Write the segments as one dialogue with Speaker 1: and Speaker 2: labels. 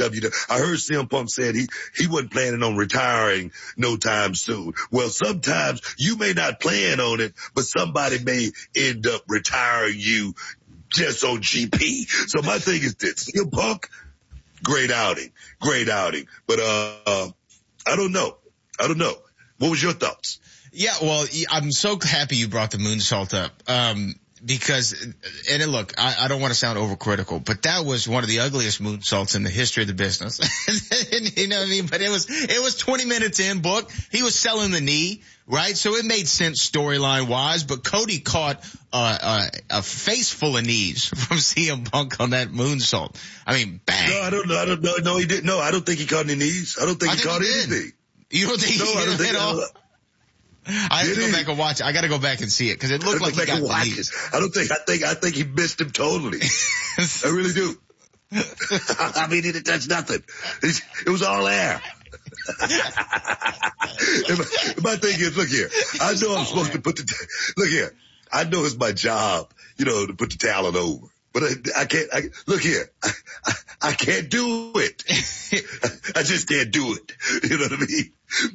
Speaker 1: I heard CM Punk said he wasn't planning on retiring no time soon. Well, sometimes you may not plan on it, but somebody may end up retiring you just on GP. So my thing is this, CM Punk, great outing. But, I don't know. What was your thoughts?
Speaker 2: Yeah, well, I'm so happy you brought the moonsault up. Because, and look, I don't want to sound overcritical, but that was one of the ugliest moonsaults in the history of the business. You know what I mean? But it was 20 minutes in, Book. He was selling the knee, right? So it made sense storyline wise, but Cody caught, a face full of knees from CM Punk on that moonsault. I mean, bang.
Speaker 1: No, I don't know. No, he didn't. No, I don't think he caught any knees. I don't think he caught anything.
Speaker 2: You don't think he hit it at all? I have to go back and watch it. I got to go back and see it because it looked like he got the knees.
Speaker 1: I think he missed him totally. I really do. I mean, he didn't touch nothing. It was all air. My thing is, look here. I know I'm supposed to look here. I know it's my job, to put the talent over. But I can't, look here, I can't do it. I just can't do it. You know what I mean?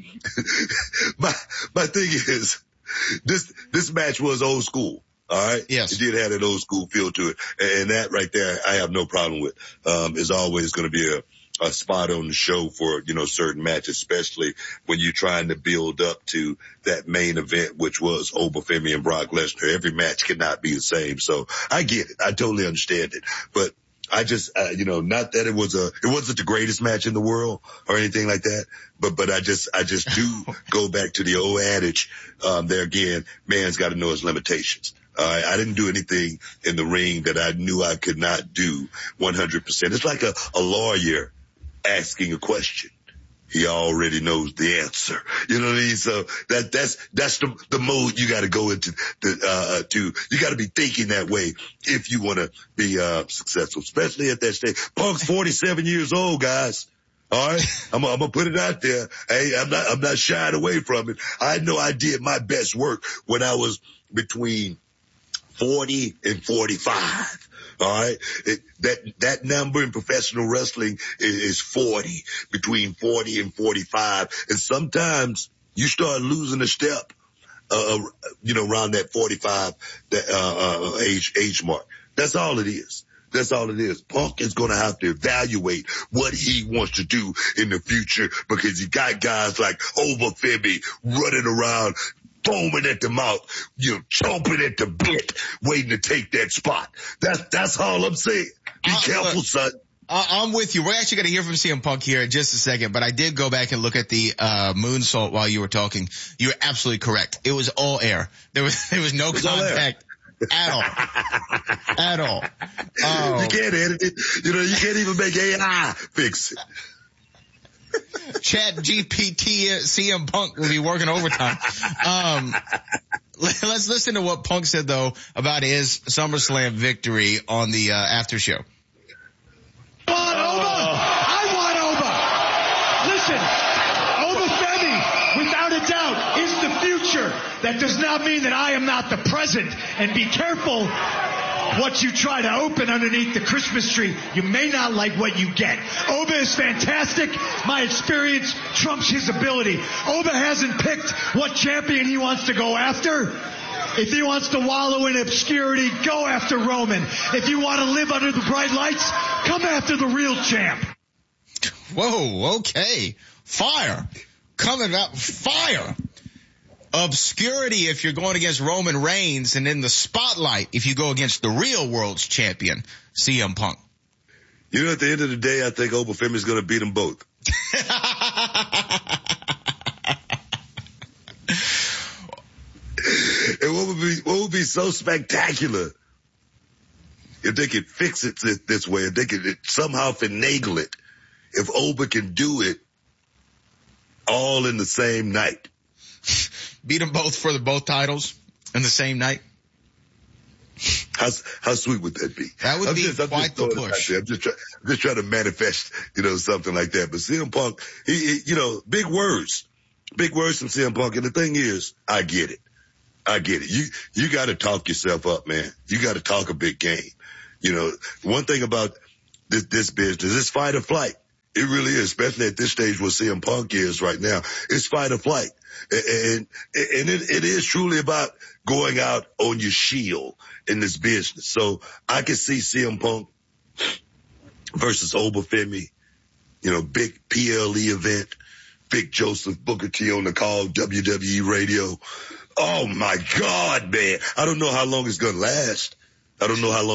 Speaker 1: My thing is, this match was old school. All right.
Speaker 2: Yes.
Speaker 1: It did have that old school feel to it. And that right there, I have no problem with. Is always going to be a spot on the show for, certain matches, especially when you're trying to build up to that main event, which was Obafemi and Brock Lesnar. Every match cannot be the same. So I get it. I totally understand it. But I just, not that it wasn't the greatest match in the world or anything like that. But I just do go back to the old adage, there again, man's got to know his limitations. I didn't do anything in the ring that I knew I could not do 100%. It's like a lawyer asking a question. He already knows the answer. You know what I mean? So that's the mode you got to go into. You got to be thinking that way if you want to be successful, especially at that stage. Punk's 47 years old, guys. All right, I'm gonna put it out there. Hey, I'm not shying away from it. I know I did my best work when I was between 40 and 45. All right. That number in professional wrestling is 40, between 40 and 45. And sometimes you start losing a step, around that 45, age mark. That's all it is. Punk is going to have to evaluate what he wants to do in the future because he got guys like Obafemi running around, foaming at the mouth, chomping at the bit, waiting to take that spot. That's all I'm saying. Be careful, son.
Speaker 2: I'm with you. We're actually going to hear from CM Punk here in just a second, but I did go back and look at the moonsault while you were talking. You were absolutely correct. It was all air. There was no contact at all. Oh.
Speaker 1: You can't edit it. You can't even make AI fix it.
Speaker 2: Chat GPT CM Punk will be working overtime. Let's listen to what Punk said though about his SummerSlam victory on the after show.
Speaker 3: I want Oba. Listen, Obafemi, without a doubt, is the future. That does not mean that I am not the present. And be careful what you try to open underneath the Christmas tree. You may not like what you get. Oba is fantastic. My experience trumps his ability. Oba hasn't picked what champion he wants to go after. If he wants to wallow in obscurity, go after Roman. If you want to live under the bright lights, come after the real champ.
Speaker 2: Whoa, okay. Fire. Coming up, fire. Obscurity if you're going against Roman Reigns, and in the spotlight if you go against the real world's champion, CM Punk.
Speaker 1: At the end of the day, I think Obafemi is going to beat them both. And what would be so spectacular if they could fix it this way, if they could somehow finagle it, if Oba can do it all in the same night.
Speaker 2: Beat them both for both titles in the same night.
Speaker 1: How sweet would that be?
Speaker 2: That would be quite the push.
Speaker 1: I'm just trying to manifest, something like that. But CM Punk, he big words from CM Punk. And the thing is, I get it. You got to talk yourself up, man. You got to talk a big game. One thing about this business, it's fight or flight. It really is, especially at this stage where CM Punk is right now. It's fight or flight. And it is truly about going out on your shield in this business. So I can see CM Punk versus Obafemi, big PLE event, Big Joseph Booker T on the call, WWE radio. Oh my God, man. I don't know how long it's going to last. But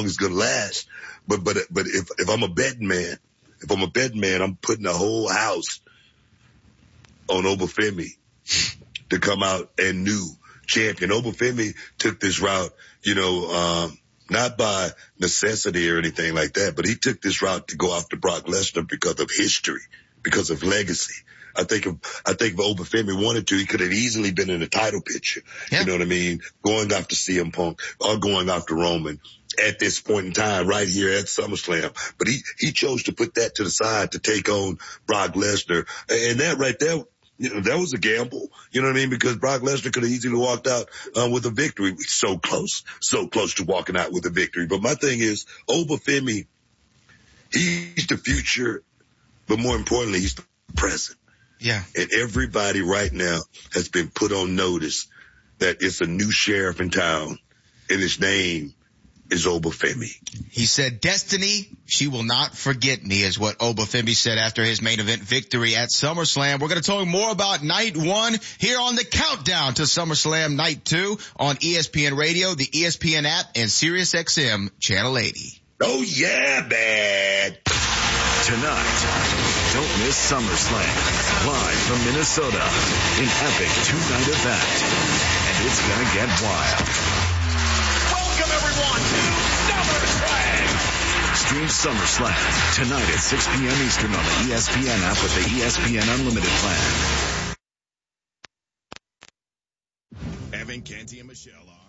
Speaker 1: if I'm a betting man, I'm putting the whole house on Obafemi to come out and new champion. Obafemi took this route, not by necessity or anything like that, but he took this route to go after Brock Lesnar because of history, because of legacy. I think if Obafemi wanted to, he could have easily been in a title picture. Yeah. You know what I mean? Going after CM Punk or going after Roman at this point in time right here at SummerSlam. But he chose to put that to the side to take on Brock Lesnar. And that right there, that was a gamble. You know what I mean? Because Brock Lesnar could have easily walked out with a victory. So close to walking out with a victory. But my thing is, Obafemi, he's the future, but more importantly, he's the present.
Speaker 2: Yeah.
Speaker 1: And everybody right now has been put on notice that it's a new sheriff in town, and his name is Obafemi.
Speaker 2: He said, "Destiny, she will not forget me," is what Obafemi said after his main event victory at SummerSlam. We're going to talk more about Night 1 here on the countdown to SummerSlam Night 2 on ESPN Radio, the ESPN app, and SiriusXM Channel 80.
Speaker 1: Oh, yeah, man.
Speaker 4: Tonight, don't miss SummerSlam, live from Minnesota, an epic two-night event, and it's gonna get wild.
Speaker 5: Welcome everyone to SummerSlam!
Speaker 4: Stream SummerSlam tonight at 6 p.m. Eastern on the ESPN app with the ESPN Unlimited plan.
Speaker 5: Evan, Canty, and Michelle are